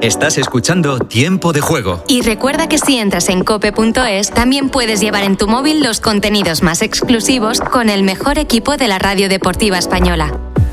Estás escuchando Tiempo de Juego. Y recuerda que si entras en cope.es, también puedes llevar en tu móvil los contenidos más exclusivos con el mejor equipo de la radio deportiva española.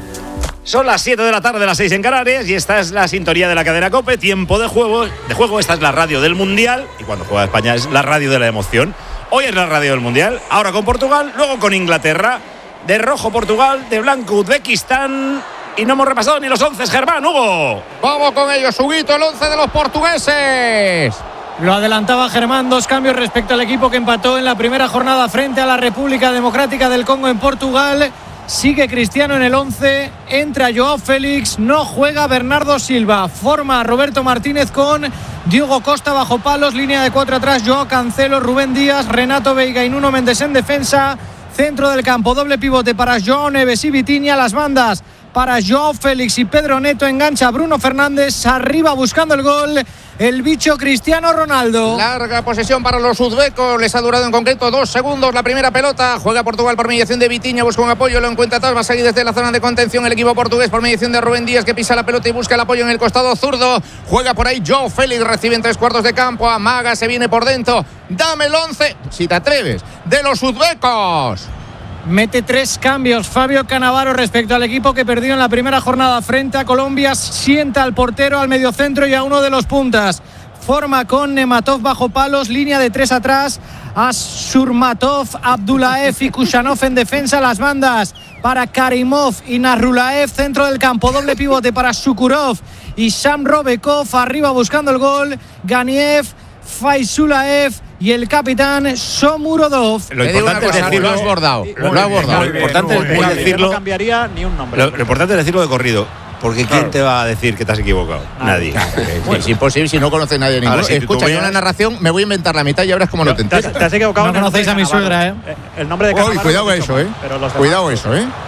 Son las 7 de la tarde, las 6 en Canarias, y esta es la sintonía de la cadena COPE, Tiempo de Juego. Esta es la radio del Mundial, y cuando juega España es la radio de la emoción. Hoy es la radio del Mundial, ahora con Portugal, luego con Inglaterra. De rojo Portugal, de blanco Uzbekistán. Y no hemos repasado ni los 11, Germán, Hugo. Vamos con ellos, Huguito, el 11 de los portugueses. Lo adelantaba Germán, 2 cambios respecto al equipo que empató en la primera jornada frente a la República Democrática del Congo en Portugal. Sigue Cristiano en el 11, entra Joao Félix, no juega Bernardo Silva, forma Roberto Martínez con Diogo Costa bajo palos, línea de 4 atrás, Joao Cancelo, Rubén Díaz, Renato Veiga y Nuno Mendes en defensa, centro del campo, doble pivote para Joao Neves y Vitinha, las bandas para Joao Félix y Pedro Neto, engancha Bruno Fernández, arriba buscando el gol, el bicho Cristiano Ronaldo. Larga posesión para los uzbecos, les ha durado en concreto 2 segundos la primera pelota, juega Portugal por mediación de Vitinha, busca un apoyo, lo encuentra atrás, va a salir desde la zona de contención el equipo portugués por mediación de Rubén Díaz, que pisa la pelota y busca el apoyo en el costado zurdo, juega por ahí Joao Félix, recibe en 3/4 de campo, amaga, se viene por dentro, dame el 11, si te atreves, de los uzbecos. Mete 3 cambios Fabio Cannavaro respecto al equipo que perdió en la primera jornada frente a Colombia. Sienta al portero, al mediocentro y a uno de los puntas. Forma con Nematov bajo palos, línea de 3 atrás, Asurmatov, Abdullaev y Kushanov en defensa, las bandas para Karimov y Narulaev, centro del campo, doble pivote para Shukurov y Sam Robekov, arriba buscando el gol, Ganiev, Faisulaev y el capitán Shomurodov. Lo importante es decirlo, lo has bordado. Lo importante es decirlo. No cambiaría ni un nombre. Lo importante es decirlo de corrido. Porque ¿quién te va a decir que te has equivocado? Nadie. Es imposible si no conoce nadie ninguno. Ahora, si escucha, yo en la narración me voy a inventar la mitad y ahora es como no te enteras. Te has equivocado. No conocéis a mi suegra, ¿eh? El nombre de Cannavaro. Cuidado eso, Cuidado eso,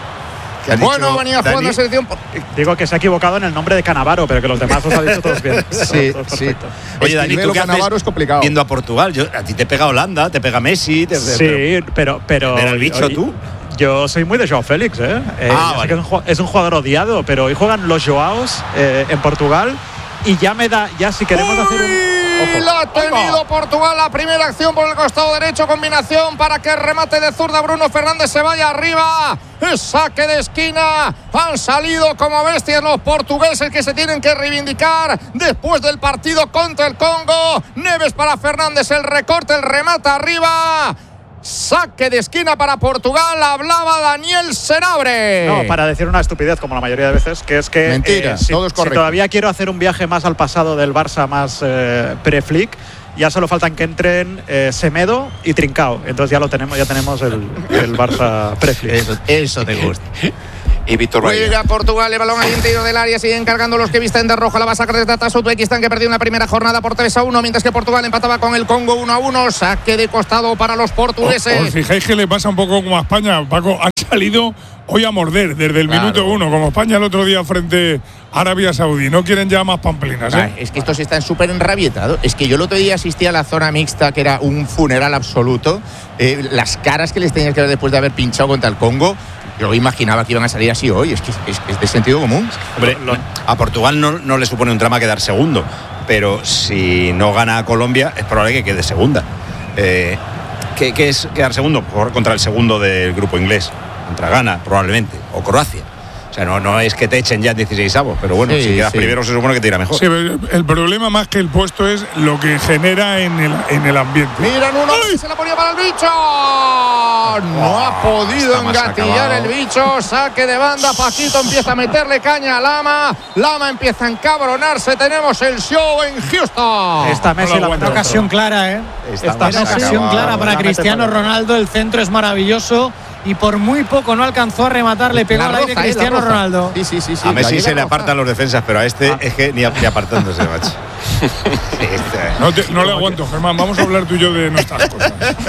Bueno, venía jugando la selección. Digo que se ha equivocado en el nombre de Cannavaro, pero que los demás os ha dicho todos bien. Sí. Oye, Dani, ¿tú qué Cannavaro haces es complicado. viendo a Portugal? A ti te pega Holanda, te pega Messi. Sí, pero ¿Era el bicho tú? Yo soy muy de Joao Félix, ¿eh? Vale. Sé que es un jugador odiado, pero hoy juegan los Joaos en Portugal y ya me da, ya si queremos hacer un... Ojo. La ha tenido Portugal, la primera acción por el costado derecho, combinación para que el remate de zurda Bruno Fernández se vaya arriba, saque de esquina, han salido como bestias los portugueses que se tienen que reivindicar después del partido contra el Congo. Neves para Fernández, el recorte, el remate arriba. Saque de esquina para Portugal, hablaba Daniel Senabre. No, para decir una estupidez como la mayoría de veces, que es que mentira, todo es correcto. Si todavía quiero hacer un viaje más al pasado del Barça, más pre-Flick, ya solo faltan que entren Semedo y Trincao. Entonces ya tenemos el Barça pre-Flick. Eso te gusta. Y Víctor Bahía. Juega Portugal, el balón al interior del área, siguen cargando los que visten de rojo, la va a sacar desde atrás Uzbekistán, que perdió en la primera jornada por 3-1, mientras que Portugal empataba con el Congo 1-1, saque de costado para los portugueses. Os fijáis que le pasa un poco como a España, Paco, ha salido hoy a morder desde el minuto 1, como España el otro día frente a Arabia Saudí, no quieren ya más pamplinas, ¿eh? Es que estos están súper enrabietados, es que yo el otro día asistí a la zona mixta, que era un funeral absoluto, las caras que les tenías que ver después de haber pinchado contra el Congo. Yo imaginaba que iban a salir así hoy, es que es de sentido común. Hombre, a Portugal no le supone un drama quedar segundo, pero si no gana a Colombia es probable que quede segunda. ¿Qué es quedar segundo? Contra el segundo del grupo inglés, contra Ghana probablemente, o Croacia. O sea, no es que te echen ya en 16avos, pero bueno, si quedas primero se supone que te irá mejor. Sí, el problema más que el puesto es lo que genera en el ambiente. Miran uno, se la ponía para el bicho. No ha podido engatillar el bicho. Saque de banda, Paquito empieza a meterle caña a Lama. Lama empieza a encabronarse. Tenemos el show en Houston. Esta Messi la Una ocasión clara, ¿eh? Esta ocasión clara para Cristiano Ronaldo. El centro es maravilloso. Y por muy poco no alcanzó a rematar, le pegó al aire Cristiano Ronaldo. Sí. A Messi se le apartan los defensas, pero a este es que ni apartándose, macho. No le aguanto, Germán. Vamos a hablar tú y yo de nuestras cosas.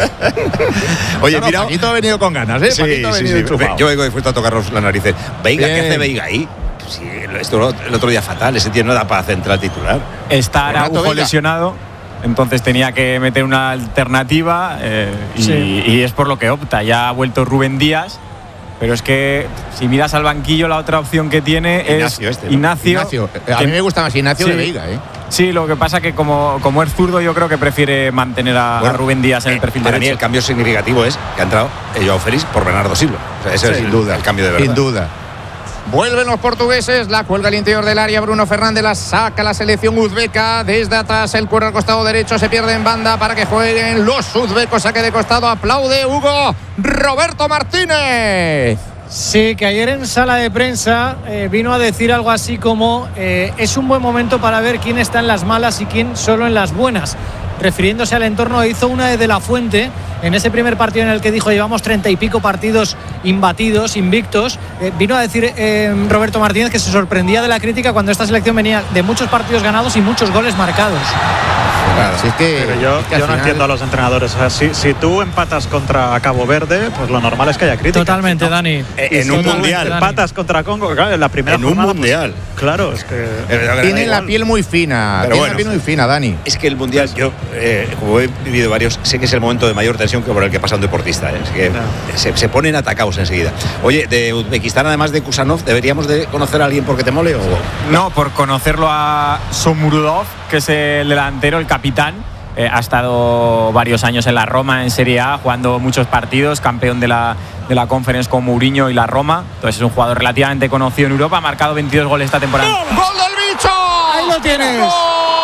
Oye, mira. Paquito ha venido con ganas, ¿eh? Paquito ha venido enchufado. Yo vengo dispuesto a tocarnos las narices. Veiga, ¿qué hace Veiga ahí? Sí, esto el otro día fatal. Ese tío no da para central titular. Está Araujo lesionado. Entonces tenía que meter una alternativa y es por lo que opta. Ya ha vuelto Rubén Díaz, pero es que si miras al banquillo, la otra opción que tiene Ignacio es Ignacio. A mí me gusta más Ignacio de Veiga, ¿eh? Sí, lo que pasa que como es zurdo, yo creo que prefiere mantener a Rubén Díaz en el perfil para derecho. Mí el cambio significativo es que ha entrado Joao Félix por Bernardo Silva. O sea, ese es sin duda el cambio de verdad. Sin duda. Vuelven los portugueses, la cuelga al interior del área, Bruno Fernández la saca la selección uzbeca, desde atrás el cuero al costado derecho, se pierde en banda para que jueguen los uzbecos, saque de costado, aplaude Hugo Roberto Martínez. Sí, que ayer en sala de prensa vino a decir algo así como es un buen momento para ver quién está en las malas y quién solo en las buenas. Refiriéndose al entorno, hizo una de La Fuente en ese primer partido en el que dijo llevamos 30 y pico partidos imbatidos, invictos. Vino a decir Roberto Martínez que se sorprendía de la crítica cuando esta selección venía de muchos partidos ganados y muchos goles marcados. Claro, si es que, pero yo no entiendo a los entrenadores. O sea, si tú empatas contra Cabo Verde, pues lo normal es que haya crítica. Totalmente, ¿no? Dani. En un mundial. Empatas contra Congo, claro, en la primera jornada. En un mundial. Pues, claro, es que. Tienen la piel muy fina. Pero tienen la piel muy fina, Dani. Es que el mundial, yo, como he vivido varios, sé que es el momento de mayor tensión que por el que pasa un deportista. Es que se ponen atacados enseguida. Oye, de Uzbekistán, además de Kusanov, ¿deberíamos de conocer a alguien porque te mole? No, por conocerlo a Somurudov, que es el delantero, el capitán. Ha estado varios años en la Roma en Serie A, jugando muchos partidos, campeón de la Conference con Mourinho y la Roma. Entonces es un jugador relativamente conocido en Europa, ha marcado 22 goles esta temporada. ¡Gol del bicho! ¡Ahí lo tienes! ¡Gol!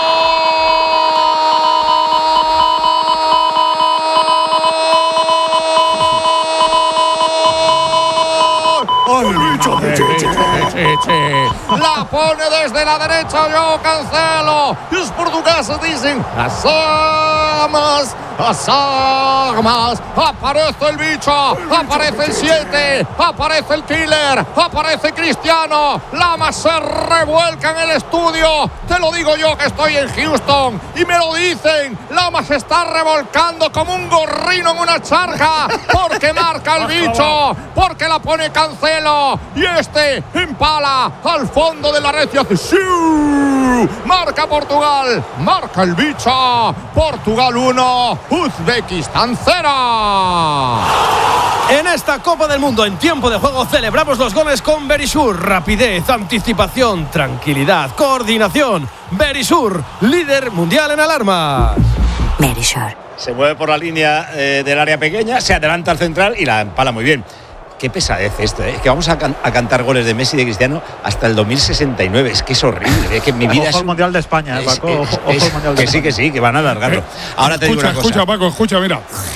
La pone desde la derecha, Joao Cancelo. Los portugueses dicen asamos, asamos. Aparece el bicho, aparece el 7, aparece el killer, aparece Cristiano. Lamas se revuelca en el estudio. Te lo digo yo que estoy en Houston y me lo dicen. Lamas se está revolcando como un gorrino en una charca porque marca el bicho, porque la pone Cancelo y este empala al fondo de la red y hace ¡siu! Marca Portugal, marca el bicho. Portugal 1, Uzbekistán 0. En esta Copa del Mundo en tiempo de juego celebramos los goles con Verisur. Rapidez, anticipación, tranquilidad, coordinación. Verisur, líder mundial en alarmas. Verisur. Se mueve por la línea del área pequeña, se adelanta al central y la empala muy bien. Qué pesadez esto, ¿eh? Que vamos a cantar goles de Messi y de Cristiano hasta el 2069. Es que es horrible. Es que mi vida ojo al Mundial de España, Paco. Ojo al Mundial de España. Que van a alargarlo. Ahora te digo una cosa. Escucha, Paco, escucha, mira.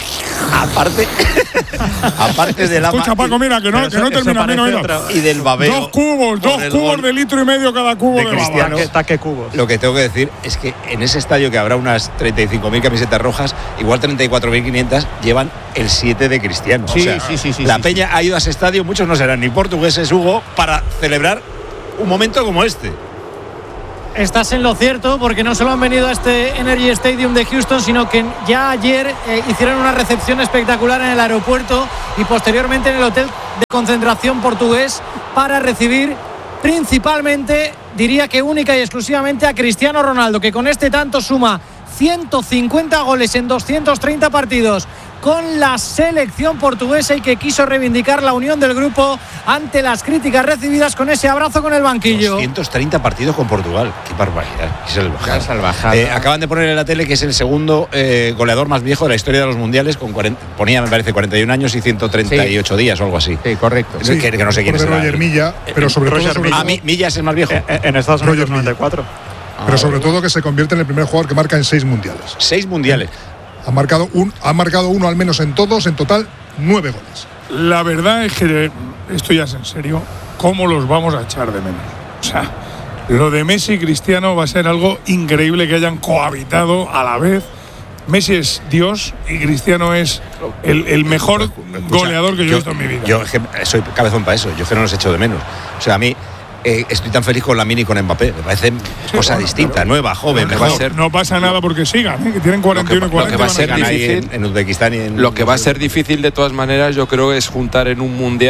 Aparte de la. Escucha, Paco, mira, que no termina menos. Y del babeo. Dos cubos de litro y medio cada cubo de Cristiano. Taque cubos. Lo que tengo que decir es que en ese estadio que habrá unas 35.000 camisetas rojas, igual 34.500 llevan el 7 de Cristiano. Sí, o sea, sí. La peña ha ido a ese estadio, muchos no serán ni portugueses, Hugo, para celebrar un momento como este. Estás en lo cierto, porque no solo han venido a este Energy Stadium de Houston, sino que ya ayer hicieron una recepción espectacular en el aeropuerto y posteriormente en el hotel de concentración portugués para recibir principalmente, diría que única y exclusivamente, a Cristiano Ronaldo, que con este tanto suma 150 goles en 230 partidos con la selección portuguesa y que quiso reivindicar la unión del grupo ante las críticas recibidas con ese abrazo con el banquillo. 230 partidos con Portugal. Qué barbaridad. Qué salvajada. Acaban de poner en la tele que es el segundo goleador más viejo de la historia de los mundiales, con ponía, me parece, 41 años y 138 días o algo así. Sí, correcto. Sí, que no sé quién es. Roger Milla, pero sobre todo... Milla es el más viejo. En Estados Unidos 94. Pero sobre todo que se convierte en el primer jugador que marca en 6 mundiales. 6 mundiales. Ha marcado uno al menos en todos, en total 9 goles. La verdad es que, esto ya es en serio, ¿cómo los vamos a echar de menos? O sea, lo de Messi y Cristiano va a ser algo increíble, que hayan cohabitado a la vez. Messi es Dios y Cristiano es el mejor goleador que yo he visto en mi vida. Yo soy cabezón para eso, yo que no los echo de menos. O sea, a mí estoy tan feliz con Lamine y con Mbappé. Me parece cosa distinta, nueva, joven, mejor. No pasa nada porque sigan, que tienen 41 y 40. Lo que va a ser difícil en Uzbekistán y en lo que va a ser difícil de todas maneras, yo creo, es juntar en un mundial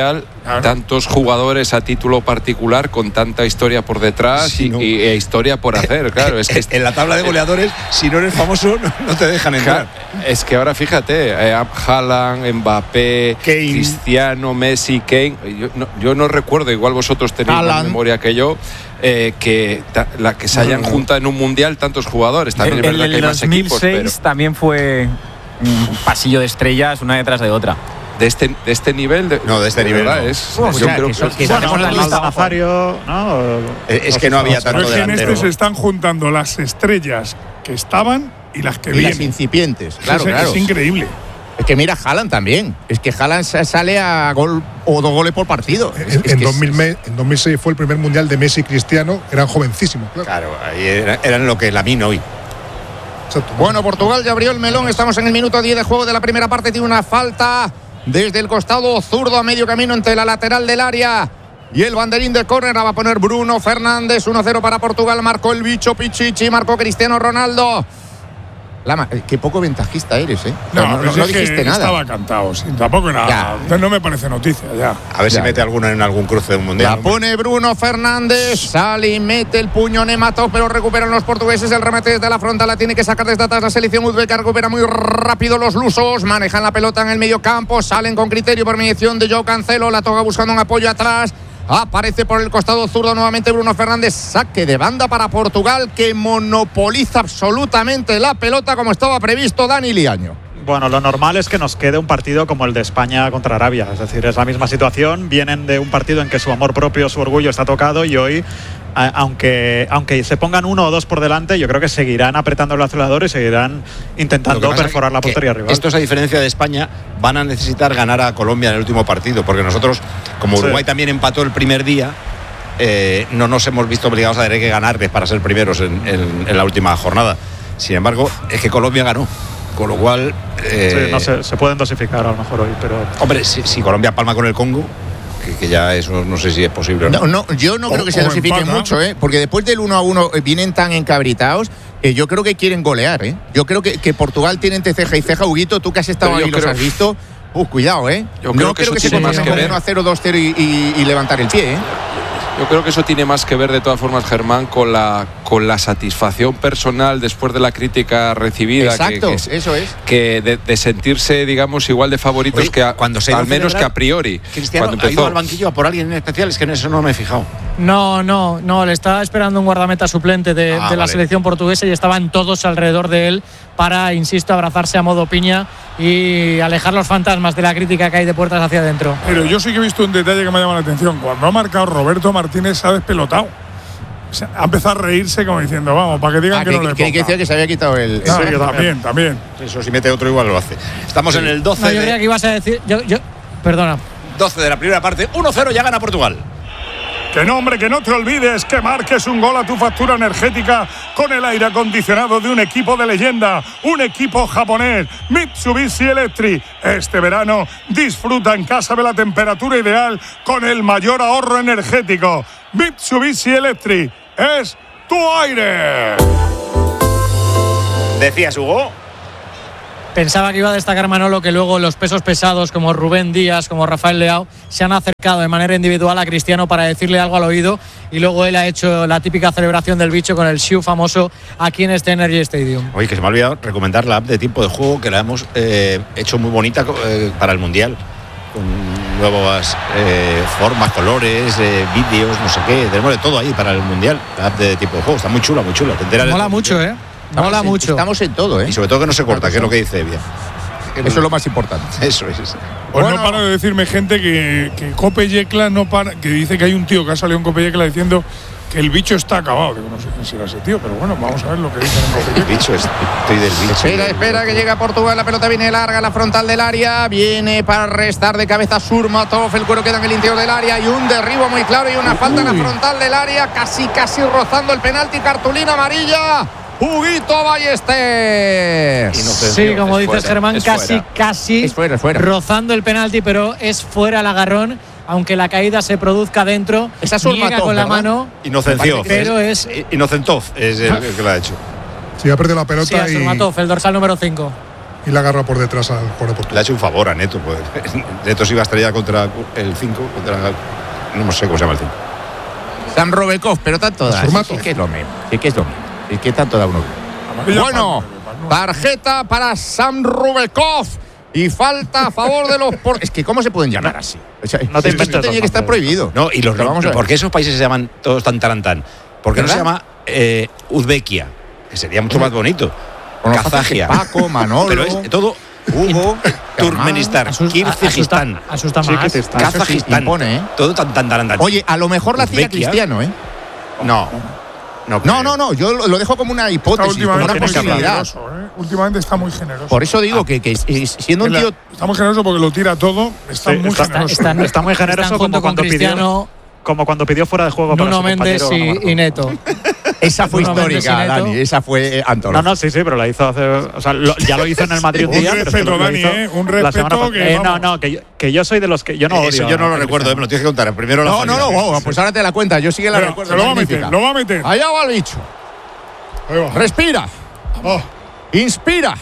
tantos jugadores a título particular con tanta historia por detrás e historia por hacer. Claro, es que en la tabla de goleadores, si no eres famoso, no te dejan entrar. Es que ahora fíjate, Haaland, Mbappé, Kane. Cristiano, Messi, Kane. Yo no recuerdo, igual vosotros tenéis más memoria que yo, que se hayan juntado en un mundial tantos jugadores. También es verdad que hay más equipos. En el 2006 también fue un pasillo de estrellas una detrás de otra. De este nivel de este nivel verdad, no. yo creo que Nazario, ¿no? Es que no había tanto pero es que en delantero. se están juntando las estrellas que estaban y las que vienen. Las incipientes, claro. Es increíble. Es que mira Haaland también. Es que Haaland sale a gol o 2 goles por partido. En 2006 fue el primer mundial de Messi y Cristiano, eran jovencísimos. Claro, ahí eran lo que Lamine hoy. Exacto. Bueno, Portugal ya abrió el melón. Estamos en el minuto 10 de juego de la primera parte. Tiene una falta desde el costado zurdo a medio camino entre la lateral del área y el banderín de córner. La va a poner Bruno Fernández. 1-0 para Portugal. Marcó el bicho Pichichi. Marcó Cristiano Ronaldo. Qué poco ventajista eres, ¿eh? No dijiste nada. Estaba cantado, sí, tampoco nada. No me parece noticia ya. A ver si mete alguno en algún cruce de un mundial. La pone Bruno Fernández. Sale y mete el puño Nematov, pero recuperan los portugueses. El remate desde la frontal la tiene que sacar desde atrás la selección uzbeka. Recupera muy rápido los lusos. Manejan la pelota en el medio campo. Salen con criterio por mediación de Joao Cancelo. La toca buscando un apoyo atrás. Aparece por el costado zurdo nuevamente Bruno Fernández. Saque de banda para Portugal, que monopoliza absolutamente la pelota como estaba previsto Dani Liaño. Bueno, lo normal es que nos quede un partido como el de España contra Arabia. Es decir, es la misma situación. Vienen de un partido en que su amor propio, su orgullo está tocado y hoy, aunque se pongan 1 o 2 por delante, yo creo que seguirán apretando el acelerador y seguirán intentando perforar la portería rival. Estos, a diferencia de España, van a necesitar ganar a Colombia en el último partido, porque nosotros, como Uruguay también empató el primer día, no nos hemos visto obligados a tener que ganarles para ser primeros en la última jornada. Sin embargo, es que Colombia ganó. Con lo cual no sé, se pueden dosificar a lo mejor hoy, pero hombre, si Colombia palma con el Congo, que ya eso no sé si es posible o no. Yo no creo que se dosifiquen mucho, porque después del 1-1 vienen tan encabritados que yo creo que quieren golear, Yo creo que Portugal tiene entre ceja y ceja. Huguito, tú que has estado ahí, los has visto. Cuidado, Yo creo que eso tiene más que ver 1-0, 2-0 y levantar el pie, Yo creo que eso tiene más que ver, de todas formas, Germán, con la satisfacción personal después de la crítica recibida. Exacto, eso es. Que de sentirse, digamos, igual de favoritos. Oye, que al menos celebrar, que a priori. Cristiano cuando ha ido empezó al banquillo a por alguien en especial, es que en eso no me he fijado. No, le estaba esperando un guardameta suplente de la selección portuguesa y estaban todos alrededor de él para, insisto, abrazarse a modo piña y alejar los fantasmas de la crítica que hay de puertas hacia adentro. Pero yo sí que he visto un detalle que me ha llamado la atención. Cuando ha marcado Roberto Martínez, se ha despelotado. O sea, ha empezado a reírse como diciendo, vamos, para que digan que no le ponga. Que decía que se había quitado el también. Eso, si mete otro igual lo hace. Estamos en el 12 yo creía que ibas a decir… Perdona. 12 de la primera parte. 1-0, ya gana Portugal. Que no, hombre, que no te olvides que marques un gol a tu factura energética con el aire acondicionado de un equipo de leyenda, un equipo japonés, Mitsubishi Electric. Este verano disfruta en casa de la temperatura ideal con el mayor ahorro energético. Mitsubishi Electric es tu aire. ¿Decías, Hugo? Pensaba que iba a destacar Manolo que luego los pesos pesados como Rubén Díaz, como Rafael Leao, se han acercado de manera individual a Cristiano para decirle algo al oído y luego él ha hecho la típica celebración del bicho con el Xiu famoso aquí en este Energy Stadium. Oye, que se me ha olvidado recomendar la app de tiempo de juego, que la hemos hecho muy bonita para el Mundial, con nuevas formas, colores, vídeos, no sé qué. Tenemos de todo ahí para el Mundial. La app de tiempo de juego está muy chula, muy chula. Te enteras mola mucho, mola mucho. Estamos en todo, Y sobre todo que no se corta, que es lo que dice Evia. Eso es lo más importante. Eso es. Pues no paro de decirme gente que Cope Yecla no para, que dice que hay un tío que ha salido en Cope Yecla diciendo que el bicho está acabado. Digo, no sé quién será ese tío, pero bueno, vamos a ver lo que dicen en Cope Yecla. El bicho, estoy del bicho. Espera que llega Portugal, la pelota viene larga, la frontal del área, viene para restar de cabeza Surmatov, el cuero queda en el interior del área y un derribo muy claro y una falta en la frontal del área, casi rozando el penalti, cartulina amarilla. Huguito Ballester. Sí, como dices, Germán, casi es fuera. Rozando el penalti, pero es fuera el agarrón, aunque la caída se produzca dentro. Esa es niega con la mano. Inocentov. Pero es Inocentov es el que lo ha hecho. Sí, ha perdido la pelota. Sí, a Surmatov, el dorsal número 5. y la agarra por detrás al jugador de Portugal. Le ha hecho un favor a Neto, pues. Neto se iba a estrellar contra el 5, no sé cómo se llama el 5. Sam Rubekov, pero tanto da. Formato. Sí, que es lo mismo. Sí, que es lo mismo. Sí, que tanto da uno. Bueno, tarjeta para Sam Rubekov. Y falta a favor de los... Es que ¿cómo se pueden llamar así? O sea, no te inventes. Tenía que estar prohibido. No, y ¿por qué esos países se llaman todos tan tarantán? ¿Por qué no se llama Uzbekia? Que sería mucho más bonito. Kazajia. Paco, Manolo. Pero es todo... Hugo, Turkmenistán, Kirguistán, asusta más. Kazajistán. Impone, ¿eh? Todo tan tarantán. Oye, a lo mejor la hacía Cristiano, ¿eh? No. No, yo lo dejo como una hipótesis, como una posibilidad. Últimamente está muy generoso. Por eso digo que siendo un tío... Está muy generoso porque lo tira todo, está muy generoso. Está muy generoso como cuando pidió fuera de juego Nuno Méndez y Neto. Esa fue histórica, Dani, esa fue antológica. No, sí, pero la hizo hace... O sea, ya lo hizo en el Madrid un día. Un respeto, Dani, un respeto que yo soy de los que... Yo no odio. Eso yo no lo recuerdo, me lo tienes que contar. Primero No, pues ahora te la cuenta, yo sí que la recuerdo. Lo va a meter. Allá va el bicho. Respira. Inspira.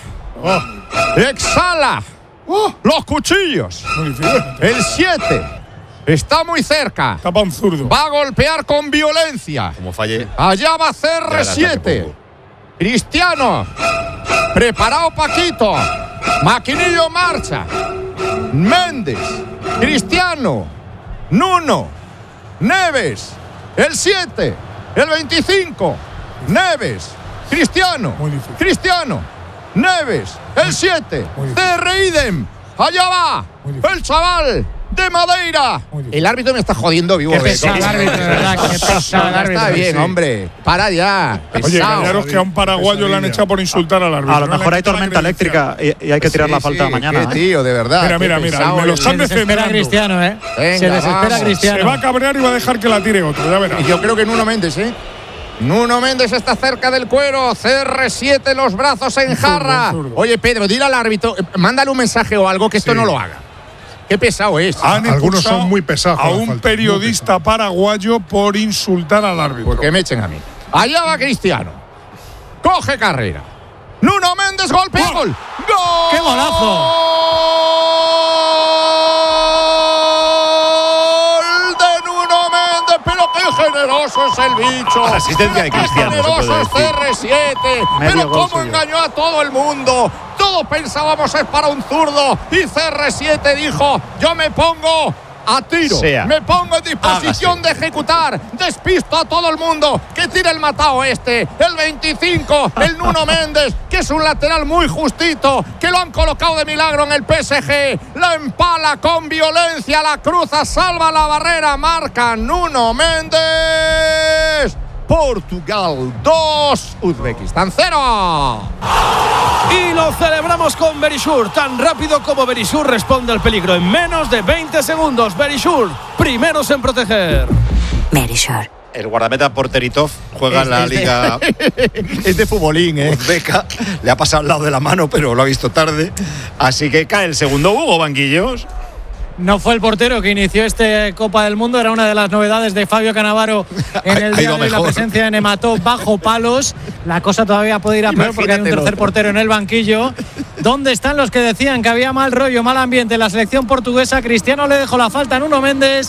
Exhala. Los cuchillos. El 7. Está muy cerca. Tapa un zurdo. Va a golpear con violencia. Como falle. Allá va CR7. Cristiano. Preparado Paquito. Maquinillo en marcha. Méndez. Cristiano. Nuno. Neves. El 7. El 25. Neves. Cristiano. Cristiano. Neves. El 7. CR idem. Allá va. El chaval de Madeira. El árbitro me está jodiendo vivo. Qué pesado el árbitro, de verdad. Qué pesado el árbitro. Está bien, hombre. Para ya. Oye, callaros que a un paraguayo le han echado por insultar al árbitro. A lo mejor hay tormenta eléctrica y hay que tirar la falta mañana. Qué tío, de verdad. Mira. Me lo están desesperando. Cristiano, ¿eh? Venga, se desespera Cristiano. Se va a cabrear y va a dejar que la tire otro, ya verás. Y yo creo que Nuno Méndez, ¿eh? Nuno Méndez está cerca del cuero. CR7, los brazos en jarra. Oye, Pedro, dile al árbitro, mándale un mensaje o algo que esto no lo haga. Qué pesado es. Algunos son muy pesados. A un periodista paraguayo por insultar al árbitro. Porque me echen a mí. Allá va Cristiano. Coge carrera. Nuno Méndez, golpea. ¡Gol! ¡Gol! ¡Qué golazo! De Nuno Méndez, pero qué generoso es el bicho. Asistencia de Cristiano. Qué generoso es CR7. Pero cómo engañó a todo el mundo. Todos pensábamos es para un zurdo y CR7 dijo, yo me pongo a tiro, me pongo en disposición de ejecutar, despisto a todo el mundo, que tire el matao el 25, el Nuno Méndez, que es un lateral muy justito, que lo han colocado de milagro en el PSG, la empala con violencia, la cruza, salva la barrera, marca Nuno Méndez. Portugal 2, Uzbekistán 0. Y lo celebramos con Verisur. Tan rápido como Verisur responde al peligro en menos de 20 segundos. Verisur, primeros en proteger. Verisur. El guardameta Porteritov juega en la liga. Es de futbolín, Uzbeka. Le ha pasado al lado de la mano, pero lo ha visto tarde. Así que cae el segundo Hugo, banquillos. No fue el portero que inició este Copa del Mundo, era una de las novedades de Fabio Cannavaro en el día de hoy, la presencia de Nematov bajo palos. La cosa todavía puede ir a peor porque hay un tercer portero en el banquillo. ¿Dónde están los que decían que había mal rollo, mal ambiente en la selección portuguesa? Cristiano le dejó la falta a Nuno Méndez